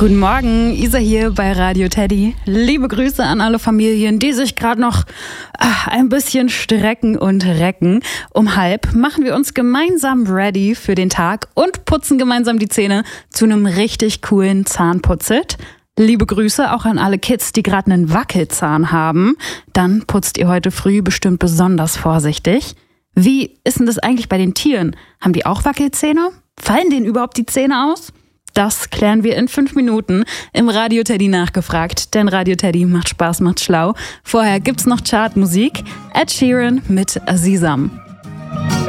Guten Morgen, Isa hier bei Radio Teddy. Liebe Grüße an alle Familien, die sich gerade noch ein bisschen strecken und recken. Um 12:30 machen wir uns gemeinsam ready für den Tag und putzen gemeinsam die Zähne zu einem richtig coolen Zahnputzit. Liebe Grüße auch an alle Kids, die gerade einen Wackelzahn haben. Dann putzt ihr heute früh bestimmt besonders vorsichtig. Wie ist denn das eigentlich bei den Tieren? Haben die auch Wackelzähne? Fallen denen überhaupt die Zähne aus? Das klären wir in 5 Minuten im Radio Teddy nachgefragt, denn Radio Teddy macht Spaß, macht schlau. Vorher gibt's noch Chartmusik, Ed Sheeran mit Azizam.